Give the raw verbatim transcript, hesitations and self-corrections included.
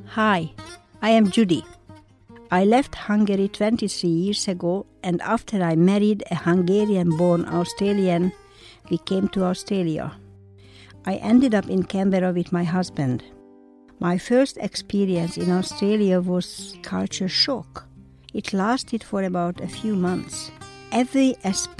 Hi, I am Judy. I left Hungary twenty-three years ago, and after I married a Hungarian-born Australian, we came to Australia. I ended up in Canberra with my husband. My first experience in Australia was culture shock. It lasted for about a few months. Every aspect